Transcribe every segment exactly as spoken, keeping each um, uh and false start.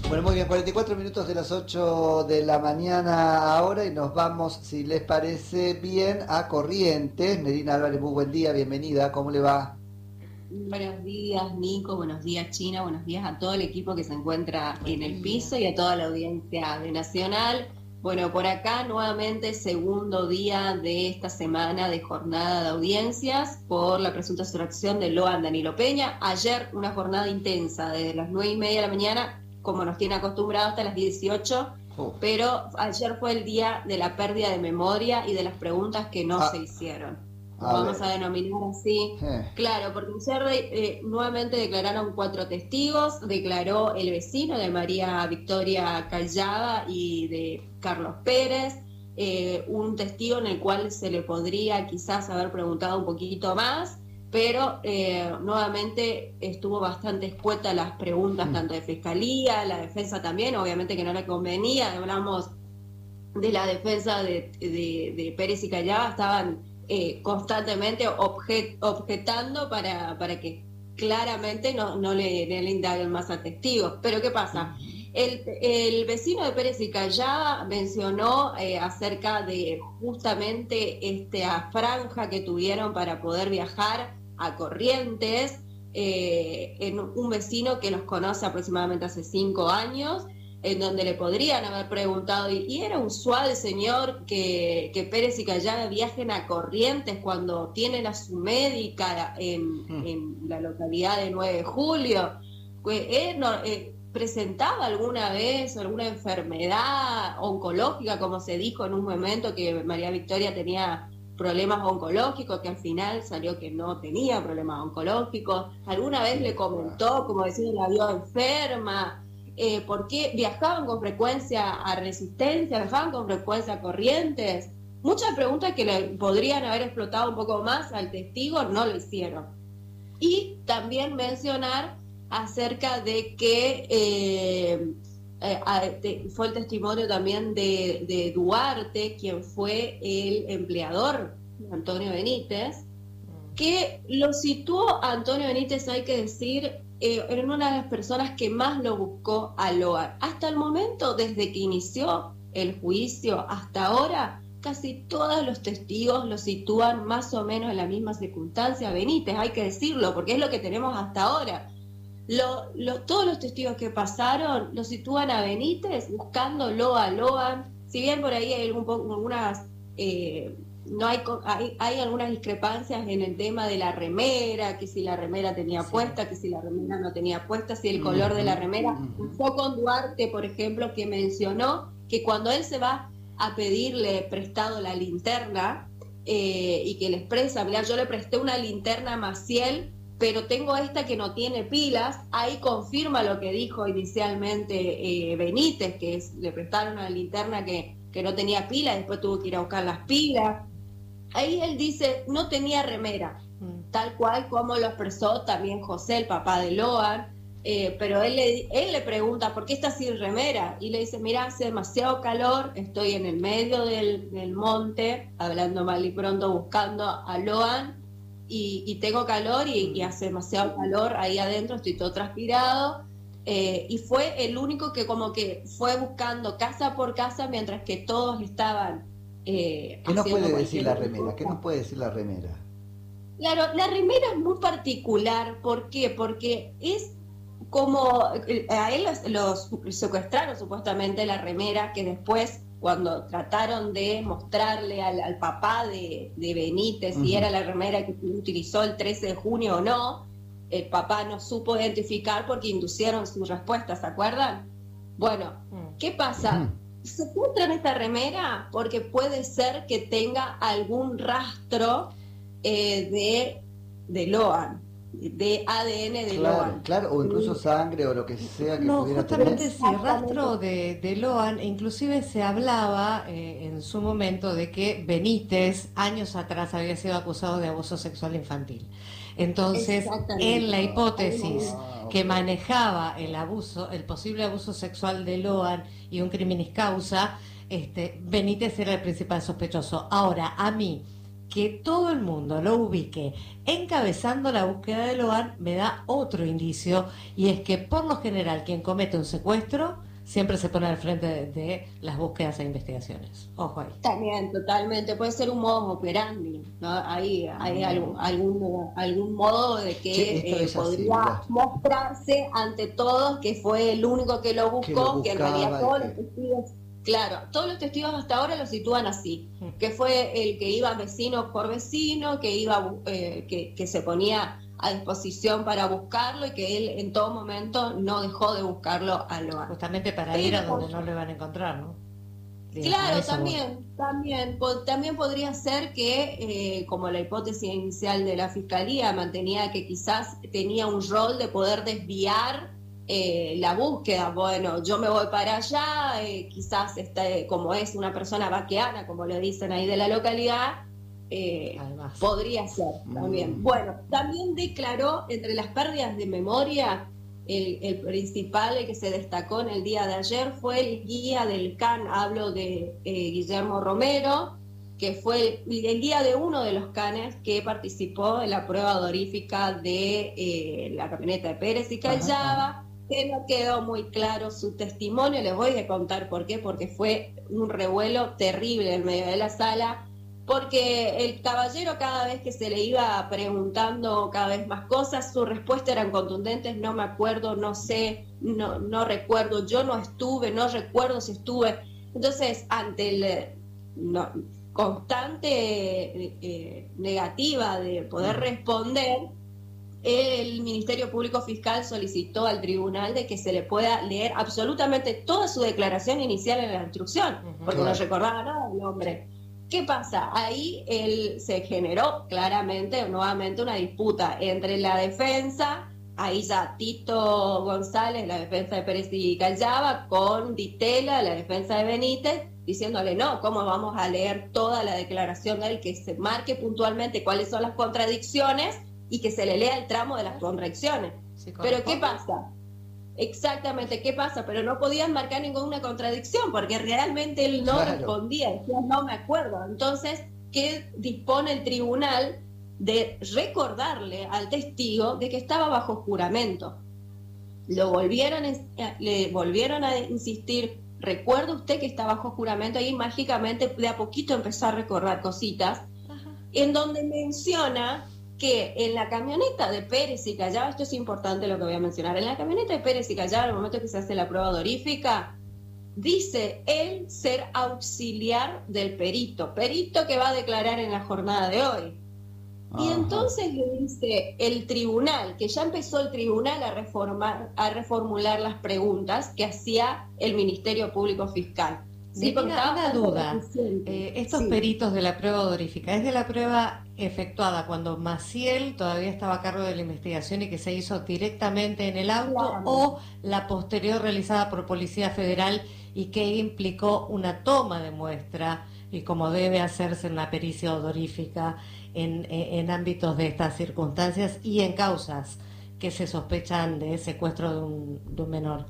Bueno, muy bien, cuarenta y cuatro minutos de las ocho de la mañana ahora y nos vamos, si les parece bien, a Corrientes. Medina Álvarez, muy buen día, bienvenida, ¿cómo le va? Buenos días, Nico. Buenos días, China. Buenos días a todo el equipo que se encuentra Buen en el día. piso y a toda la audiencia de Nacional. Bueno, por acá nuevamente segundo día de esta semana de jornada de audiencias por la presunta sustracción de Loan Danilo Peña. Ayer una jornada intensa desde las nueve y media de la mañana, como nos tiene acostumbrados, hasta las dieciocho. Uf. Pero ayer fue el día de la pérdida de memoria y de las preguntas que no Ah, se hicieron. Lo a vamos ver. a denominar así. Eh, Claro, porque ayer eh, nuevamente declararon cuatro testigos, declaró el vecino de María Victoria Callada y de Carlos Pérez, eh, un testigo en el cual se le podría quizás haber preguntado un poquito más, pero eh, nuevamente estuvo bastante escueta las preguntas mm, tanto de fiscalía, la defensa también, obviamente que no le convenía, hablamos de la defensa de, de, de Pérez y Callada, estaban eh, constantemente objet, objetando para, para que claramente no, no le, le indaguen más a testigos. Pero ¿qué pasa? El, el vecino de Pérez y Callada mencionó eh, acerca de justamente esta franja que tuvieron para poder viajar a Corrientes, eh, en un vecino que los conoce aproximadamente hace cinco años, en donde le podrían haber preguntado, y, y era usual, señor, que, que Pérez y Callada viajen a Corrientes cuando tienen a su médica en, mm. en la localidad de nueve de julio. ¿Eh, no, eh, presentaba alguna vez alguna enfermedad oncológica, como se dijo en un momento que María Victoria tenía problemas oncológicos, que al final salió que no tenía problemas oncológicos? ¿Alguna vez le comentó, como decía, la vio enferma? Eh, ¿Por qué viajaban con frecuencia a Resistencia, viajaban con frecuencia a Corrientes? Muchas preguntas que le podrían haber explotado un poco más al testigo no lo hicieron. Y también mencionar acerca de que eh, eh, de, fue el testimonio también de, de Duarte, quien fue el empleador de Antonio Benítez, que lo situó a Antonio Benítez, hay que decir, eh, en una de las personas que más lo buscó a Loan. Hasta el momento, desde que inició el juicio hasta ahora, casi todos los testigos lo sitúan más o menos en la misma circunstancia. Benítez, hay que decirlo, porque es lo que tenemos hasta ahora. Lo, lo, todos los testigos que pasaron lo sitúan a Benítez buscándolo a Loan. Si bien por ahí hay algún, algunas... Eh, no hay, hay, hay algunas discrepancias en el tema de la remera, que si la remera tenía Sí. puesta, que si la remera no tenía puesta, si el color de la remera. Fue con Duarte, por ejemplo, que mencionó que cuando él se va a pedirle prestado la linterna, eh, y que le expresa, mira, yo le presté una linterna a Maciel, pero tengo esta que no tiene pilas. Ahí confirma lo que dijo inicialmente eh, Benítez, que es, le prestaron una linterna que, que no tenía pilas, después tuvo que ir a buscar las pilas. Ahí él dice, no tenía remera, mm. tal cual como lo expresó también José, el papá de Loan, eh, pero él le, él le pregunta, ¿por qué estás sin remera? Y le dice, mira, hace demasiado calor, estoy en el medio del, del monte, hablando mal y pronto, buscando a Loan, y, y tengo calor y, y hace demasiado calor ahí adentro, estoy todo transpirado. Eh, y fue el único que como que fue buscando casa por casa mientras que todos estaban eh, ¿Qué nos puede decir la cosa. remera? ¿Qué nos puede decir la remera? Claro, la remera es muy particular. ¿Por qué? Porque es como a él los, los secuestraron supuestamente la remera, que después cuando trataron de mostrarle al, al papá de, de Benítez si uh-huh. era la remera que utilizó el trece de junio o no, el papá no supo identificar porque inducieron su respuesta, ¿se acuerdan? Bueno, ¿qué pasa? Uh-huh. Se encuentra en esta remera porque puede ser que tenga algún rastro eh, de, de Loan, de A D N de claro, Loan. Claro, o incluso sangre o lo que sea que no, pudiera justamente tener. sí, rastro de, de Loan, inclusive se hablaba eh, en su momento de que Benítez años atrás había sido acusado de abuso sexual infantil. Entonces, en la hipótesis ah, okay. que manejaba el abuso, el posible abuso sexual de Loan y un criminis causa, este, Benítez era el principal sospechoso. Ahora, a mí, que todo el mundo lo ubique encabezando la búsqueda de Loan me da otro indicio, y es que por lo general quien comete un secuestro siempre se pone al frente de, de las búsquedas e investigaciones. Ojo ahí. También, totalmente. Puede ser un modo operandi, ¿no? Ahí hay Mm. algún, algún, algún modo de que Sí, esto eh, es así, podría claro. mostrarse ante todos que fue el único que lo buscó, Que lo que en buscaba, realidad todos que- los testigos, claro, todos los testigos hasta ahora lo sitúan así, Mm. que fue el que iba vecino por vecino, que iba eh, que, que se ponía a disposición para buscarlo y que él en todo momento no dejó de buscarlo a Loan. Justamente para Pero- ir a donde no le van a encontrar, ¿no? Digo, a Claro, eso voy. también, también, po- también podría ser que, eh, como la hipótesis inicial de la fiscalía mantenía que quizás tenía un rol de poder desviar eh, la búsqueda. Bueno, yo me voy para allá, eh, quizás este, como es una persona vaqueana, como le dicen ahí de la localidad, eh, Además. podría ser también. Mm. Bueno, también declaró entre las pérdidas de memoria. El, el principal, el que se destacó en el día de ayer, fue el guía del C A N, hablo de eh, Guillermo Romero, que fue el, el guía de uno de los canes que participó en la prueba odorífica de eh, la camioneta de Pérez y Callaba, que no quedó muy claro su testimonio. Les voy a contar por qué, porque fue un revuelo terrible en medio de la sala, porque el caballero cada vez que se le iba preguntando cada vez más cosas, sus respuestas eran contundentes: no me acuerdo, no sé, no, no recuerdo, yo no estuve, no recuerdo si estuve. Entonces, ante el no, constante eh, eh, negativa de poder responder, el Ministerio Público Fiscal solicitó al tribunal de que se le pueda leer absolutamente toda su declaración inicial en la instrucción, Ujú. porque Claro. no recordaba nada el hombre. ¿Qué pasa? Ahí él se generó claramente, nuevamente, una disputa entre la defensa, ahí ya Tito González, la defensa de Pérez y Callaba, con Ditela, la defensa de Benítez, diciéndole: no, ¿cómo vamos a leer toda la declaración de él? Que se marque puntualmente cuáles son las contradicciones y que se le lea el tramo de las contradicciones. Sí, Pero ¿qué corresponde. pasa? Exactamente, ¿qué pasa? Pero no podían marcar ninguna contradicción porque realmente él no Claro. respondía, decía: no me acuerdo. Entonces, ¿qué dispone el tribunal? De recordarle al testigo de que estaba bajo juramento. Lo volvieron, le volvieron a insistir: ¿recuerda usted que está bajo juramento? Y mágicamente de a poquito empezó a recordar cositas, Ajá. en donde menciona que en la camioneta de Pérez y Callaba, esto es importante lo que voy a mencionar, en la camioneta de Pérez y Callaba, al momento que se hace la prueba odorífica, dice él ser auxiliar del perito, perito que va a declarar en la jornada de hoy. Y Ajá. entonces le dice el tribunal, que ya empezó el tribunal a reformar, a reformular las preguntas que hacía el Ministerio Público Fiscal. Sí, porque Una, estaba una bastante duda. deficiente. Eh, estos Sí. peritos de la prueba odorífica, ¿es de la prueba efectuada cuando Maciel todavía estaba a cargo de la investigación y que se hizo directamente en el auto, Claro. o la posterior realizada por Policía Federal y que implicó una toma de muestra, y como debe hacerse en la pericia odorífica en, en, en ámbitos de estas circunstancias y en causas que se sospechan de secuestro de un, de un menor?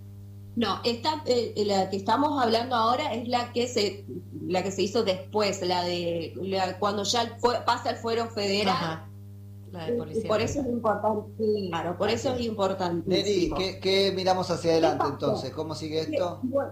No, esta, eh, la que estamos hablando ahora es la que se la que se hizo después, la de la- cuando ya fue, pasa el fuero federal. Ajá, la de Y Policía por eso es Federal. importante, claro, por eso es Neri, importantísimo. ¿qué, qué miramos hacia adelante pasó? entonces? ¿Cómo sigue esto? Bueno,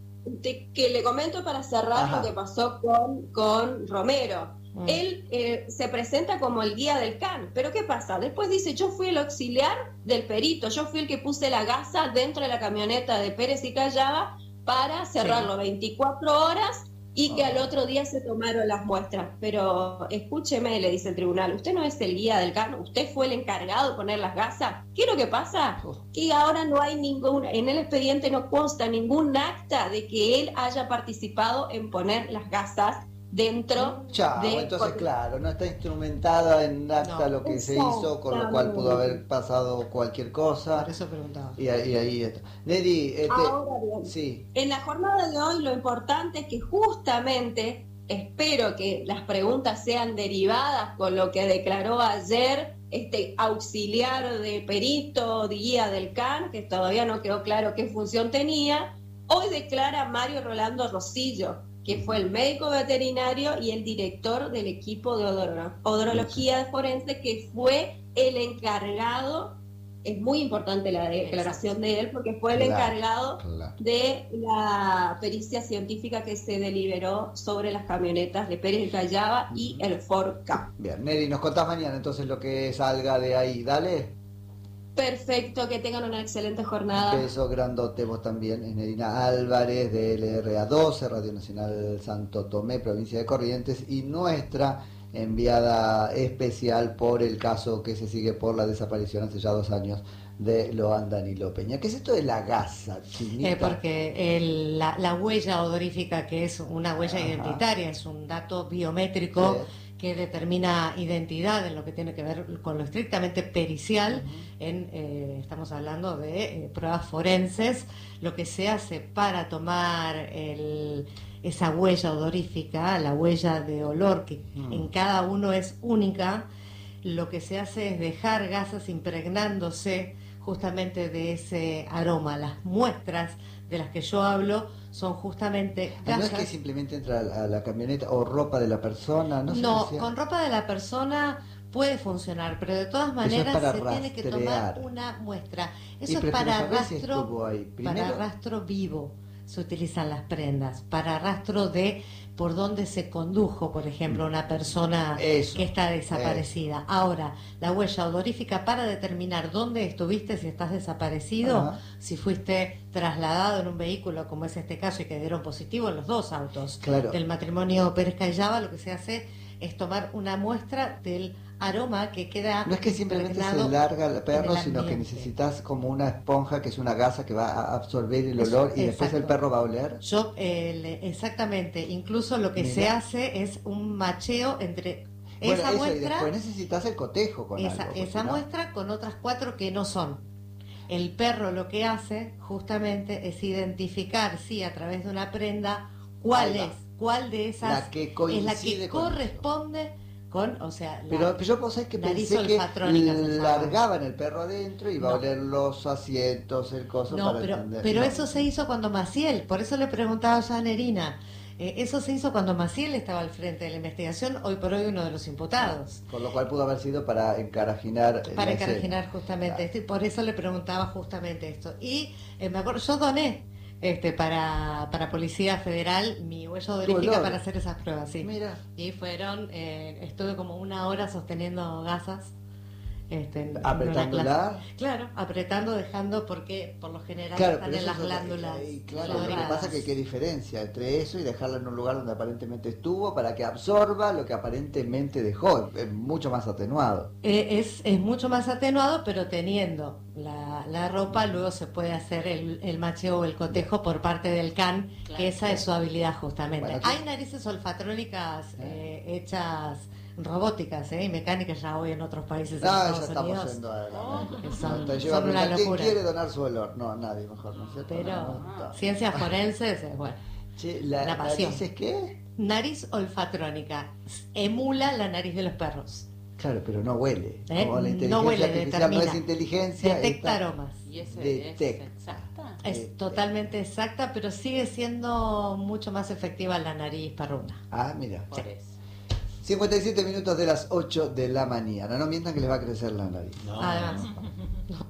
te- que le comento para cerrar Ajá. lo que pasó con, con Romero. Mm. Él eh, se presenta como el guía del C A N, pero ¿qué pasa? Después dice: yo fui el auxiliar del perito, yo fui el que puse la gasa dentro de la camioneta de Pérez y Callaba para cerrarlo veinticuatro horas y que Ah. al otro día se tomaron las muestras. Pero escúcheme, le dice el tribunal, usted no es el guía del C A N, usted fue el encargado de poner las gasas. ¿Qué es lo que pasa? Oh. Que ahora no hay ningún, en el expediente no consta ningún acta de que él haya participado en poner las gasas dentro Chao, de... entonces claro, no está instrumentada en acta No. lo que se hizo, con lo cual pudo haber pasado cualquier cosa. Por eso preguntaba. Y ahí, y ahí está. Neri, este, Ahora bien, sí, en la jornada de hoy lo importante es que justamente espero que las preguntas sean derivadas con lo que declaró ayer este auxiliar de perito, de guía del C A N, que todavía no quedó claro qué función tenía. Hoy declara Mario Rolando Rosillo, que fue el médico veterinario y el director del equipo de odoro, odorología forense, que fue el encargado. Es muy importante la declaración de él porque fue el claro, encargado claro. de la pericia científica que se deliberó sobre las camionetas de Pérez del Callaba uh-huh. y el Ford Ka. Bien, Neri, nos contás mañana entonces lo que salga de ahí, dale. Perfecto, que tengan una excelente jornada. Beso grandote, vos también, es Nerina Álvarez de L R A doce, Radio Nacional Santo Tomé, provincia de Corrientes, y nuestra enviada especial por el caso que se sigue por la desaparición hace ya dos años de Loan Danilo Peña. ¿Qué es esto de la gasa, Chinita? Eh, porque el, la, la huella odorífica, que es una huella Ajá. identitaria, es un dato biométrico sí. que determina identidad en lo que tiene que ver con lo estrictamente pericial. Uh-huh. en, eh, estamos hablando de eh, pruebas forenses. Lo que se hace para tomar el... esa huella odorífica, la huella de olor que mm. en cada uno es única, lo que se hace es dejar gasas impregnándose justamente de ese aroma. Las muestras de las que yo hablo son justamente gasas. No es que simplemente entra a la camioneta o ropa de la persona, no, no con ropa de la persona puede funcionar, pero de todas maneras se rastrear. tiene que tomar una muestra. Eso es para rastro, para rastro vivo. Se utilizan las prendas para rastro de por dónde se condujo, por ejemplo, una persona eso, que está desaparecida. Eso. Ahora, la huella odorífica para determinar dónde estuviste, si estás desaparecido, Ajá. si fuiste trasladado en un vehículo, como es este caso, y que dieron positivo en los dos autos claro. del matrimonio Pérez Callaba, lo que se hace es tomar una muestra del aroma que queda. No es que simplemente se larga el perro, sino que necesitas como una esponja que es una gasa que va a absorber el olor Eso, y después exacto. el perro va a oler. Yo, eh, exactamente, incluso lo que Mira. se hace es un macheo entre bueno, esa eso, muestra. Y después necesitas el cotejo con esa, algo. Esa ¿no? muestra con otras cuatro que no son. El perro lo que hace justamente es identificar, sí, a través de una prenda, cuál es, cuál de esas la que es la que corresponde. Eso. Con, o sea, la pero, pero yo pensé que pensé que largaban el perro adentro y iba no. a oler los asientos, el coso no, para pero, entender. pero no. eso se hizo cuando Maciel, por eso le preguntaba yo a Nerina, eh, eso se hizo cuando Maciel estaba al frente de la investigación, hoy por hoy uno de los imputados. Con lo cual pudo haber sido para encarajinar. Para encarajinar justamente claro. esto, y por eso le preguntaba justamente esto. Y eh, me acuerdo, yo doné Este, para, para Policía Federal mi huella odorífica para hacer esas pruebas, sí. Mira. Y fueron, eh, estuve como una hora sosteniendo gasas. Este, ¿Apretándola? Claro, apretando, dejando, porque por lo general claro, están en las glándulas. Ahí, claro, lo que pasa es que qué diferencia entre eso y dejarla en un lugar donde aparentemente estuvo para que absorba lo que aparentemente dejó. Es mucho más atenuado. Eh, es, es mucho más atenuado, pero teniendo la, la ropa, luego se puede hacer el, el macheo o el cotejo por parte del C A N, claro, que esa claro. es su habilidad justamente. Bueno, hay narices olfatrónicas eh, hechas robóticas ¿eh? y mecánicas ya hoy en otros países. No, en ya estamos Unidos, yendo a la... oh, no, son, no, son una ¿quién locura. quiere donar su olor? No, nadie mejor, ¿no es cierto? Pero no, no, no. ciencias forenses, eh, bueno, che, la, una pasión. ¿Nariz es qué? Nariz olfatrónica, emula la nariz de los perros. Claro, pero no huele. ¿Eh? Como la inteligencia no huele, artificial determina. No es inteligencia. Detecta esta... aromas. ¿Y ese Detect. es exacta? Es Detect. totalmente exacta, pero sigue siendo mucho más efectiva la nariz perruna. Ah, mira. Por sí. eso. cincuenta y siete minutos de las ocho de la mañana. No mientan que les va a crecer la nariz. No. Además. No.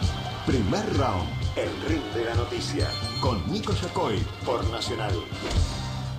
Primer round. El ring de la noticia. Con Nico Yacoy por Nacional.